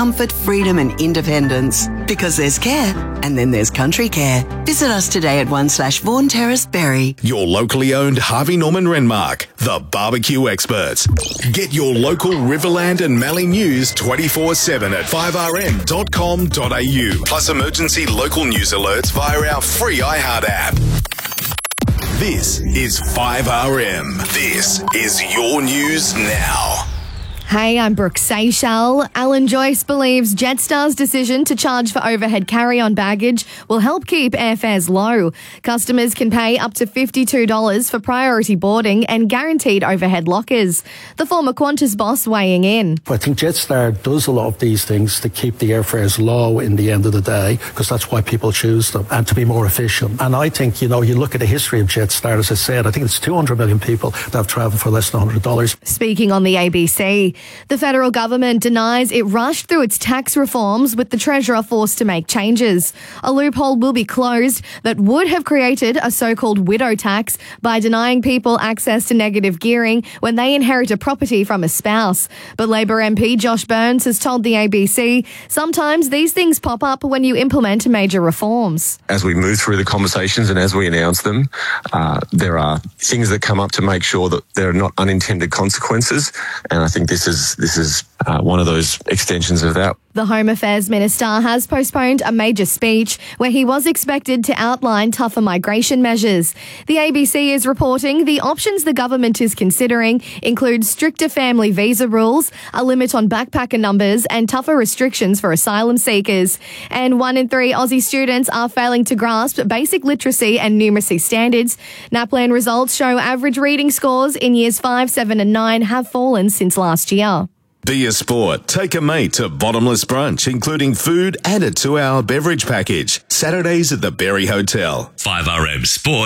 comfort, freedom and independence. Because there's care, and then there's country care. Visit us today at 1/Vaughan Terrace, Berry. Your locally owned Harvey Norman Renmark, the barbecue experts. Get your local Riverland and Mallee news 24/7 at 5rm.com.au. Plus emergency local news alerts via our free iHeart app. This is 5RM. This is your news now. Hey, I'm Brooke Seychelles. Alan Joyce believes Jetstar's decision to charge for overhead carry-on baggage will help keep airfares low. Customers can pay up to $52 for priority boarding and guaranteed overhead lockers. The former Qantas boss weighing in. I think Jetstar does a lot of these things to keep the airfares low in the end of the day, because that's why people choose them, and to be more efficient. And I think, you look at the history of Jetstar, as I said, I think it's 200 million people that have travelled for less than $100. Speaking on the ABC, the federal government denies it rushed through its tax reforms, with the Treasurer forced to make changes. A loophole will be closed that would have created a so-called widow tax by denying people access to negative gearing when they inherit a property from a spouse. But Labor MP Josh Burns has told the ABC sometimes these things pop up when you implement major reforms. As we move through the conversations and as we announce them, there are things that come up to make sure that there are not unintended consequences, and I think this is one of those extensions of that. The Home Affairs Minister has postponed a major speech where he was expected to outline tougher migration measures. The ABC is reporting the options the government is considering include stricter family visa rules, a limit on backpacker numbers and tougher restrictions for asylum seekers. And 1 in 3 Aussie students are failing to grasp basic literacy and numeracy standards. NAPLAN results show average reading scores in years 5, 7 and 9 have fallen since last year. Be a sport. Take a mate to Bottomless Brunch, including food and a 2-hour beverage package. Saturdays at the Berry Hotel. 5RM Sport.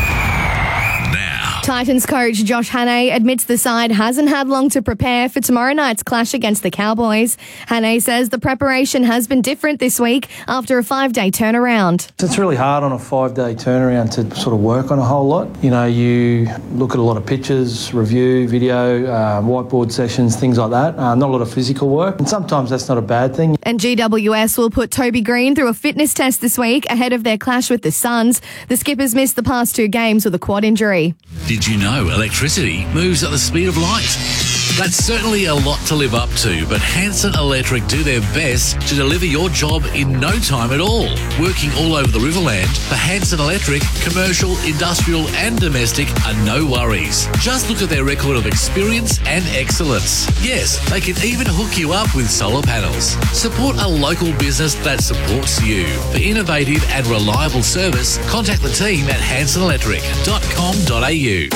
Now. Titans coach Josh Hannay admits the side hasn't had long to prepare for tomorrow night's clash against the Cowboys. Hannay says the preparation has been different this week after a 5-day turnaround. It's really hard on a 5-day turnaround to sort of work on a whole lot. You look at a lot of pictures, review, video, whiteboard sessions, things like that. Not a lot of physical work. And sometimes that's not a bad thing. And GWS will put Toby Green through a fitness test this week ahead of their clash with the Suns. The Skippers missed the past 2 games with a quad injury. Did you know electricity moves at the speed of light? That's certainly a lot to live up to, but Hanson Electric do their best to deliver your job in no time at all. Working all over the Riverland, for Hanson Electric, commercial, industrial and domestic are no worries. Just look at their record of experience and excellence. Yes, they can even hook you up with solar panels. Support a local business that supports you. For innovative and reliable service, contact the team at hansonelectric.com.au.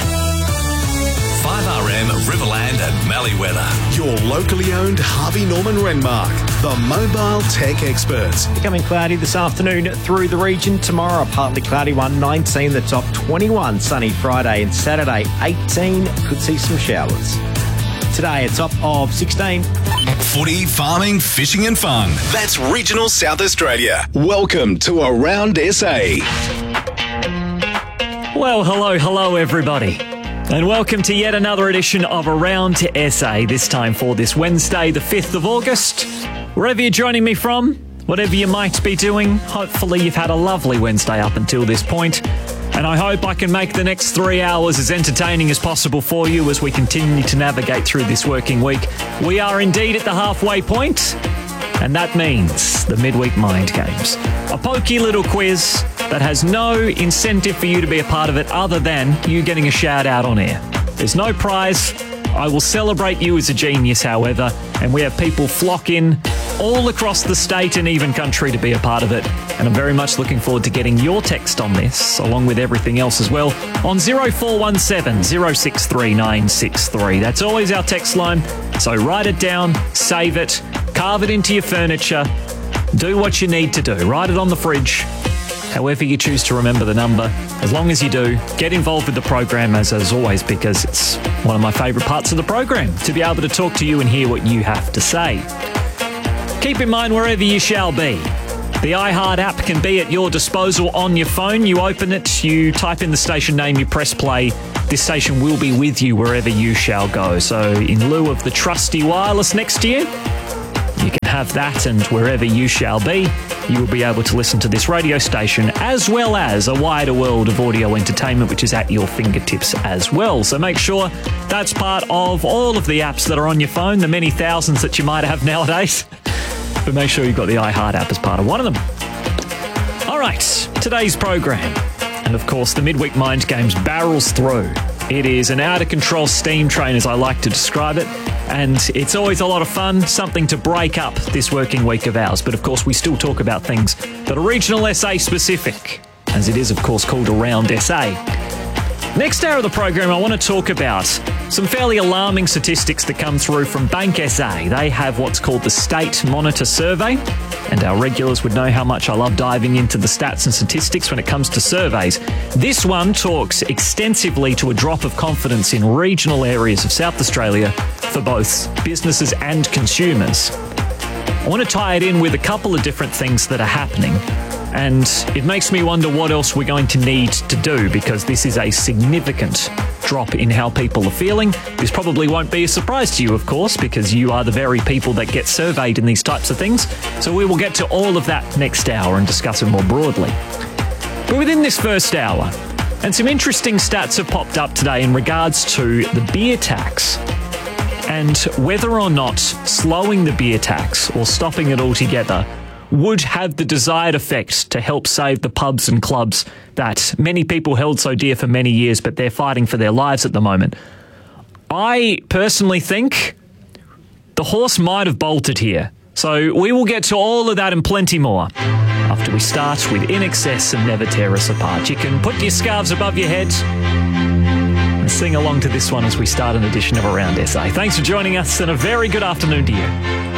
5RM Riverland and Mallee weather. Your locally owned Harvey Norman Renmark, the mobile tech experts. Becoming cloudy this afternoon through the region. Tomorrow, a partly cloudy one, 19 the top, 21 sunny Friday, and Saturday, 18 could see some showers. Today, a top of 16. Footy, farming, fishing and fun. That's regional South Australia. Welcome to Around SA. Well, hello everybody. And welcome to yet another edition of Around SA, this time for this Wednesday, the 5th of August. Wherever you're joining me from, whatever you might be doing, hopefully you've had a lovely Wednesday up until this point. And I hope I can make the next 3 hours as entertaining as possible for you as we continue to navigate through this working week. We are indeed at the halfway point, and that means the midweek mind games. A pokey little quiz that has no incentive for you to be a part of it other than you getting a shout out on air. There's no prize. I will celebrate you as a genius, however, and we have people flock in all across the state and even country to be a part of it. And I'm very much looking forward to getting your text on this, along with everything else as well, on 0417 063 963. That's always our text line, so write it down, save it, carve it into your furniture, do what you need to do. Write it on the fridge. However you choose to remember the number, as long as you do, get involved with the program as always, because it's one of my favourite parts of the program, to be able to talk to you and hear what you have to say. Keep in mind, wherever you shall be, the iHeart app can be at your disposal on your phone. You open it, you type in the station name, you press play. This station will be with you wherever you shall go. So in lieu of the trusty wireless next to you, you can have have that, and wherever you shall be, you will be able to listen to this radio station as well as a wider world of audio entertainment, which is at your fingertips as well. So make sure that's part of all of the apps that are on your phone, the many thousands that you might have nowadays. But make sure you've got the iHeart app as part of one of them. All right, today's program. And of course, the Midweek Mind Games barrels through. It is an out-of-control steam train, as I like to describe it, and it's always a lot of fun, something to break up this working week of ours. But of course, we still talk about things that are regional SA specific, as it is, of course, called Around SA. Next hour of the program, I want to talk about some fairly alarming statistics that come through from Bank SA. They have what's called the State Monitor Survey, and our regulars would know how much I love diving into the stats and statistics when it comes to surveys. This one talks extensively to a drop of confidence in regional areas of South Australia for both businesses and consumers. I want to tie it in with a couple of different things that are happening, and it makes me wonder what else we're going to need to do, because this is a significant drop in how people are feeling. This probably won't be a surprise to you, of course, because you are the very people that get surveyed in these types of things. So we will get to all of that next hour and discuss it more broadly. But within this first hour, and some interesting stats have popped up today in regards to the beer tax and whether or not slowing the beer tax or stopping it altogether would have the desired effect to help save the pubs and clubs that many people held so dear for many years, but they're fighting for their lives at the moment. I personally think the horse might have bolted here. So we will get to all of that and plenty more after we start with In Excess and Never Tear Us Apart. You can put your scarves above your head and sing along to this one as we start an edition of Around SA. Thanks for joining us, and a very good afternoon to you.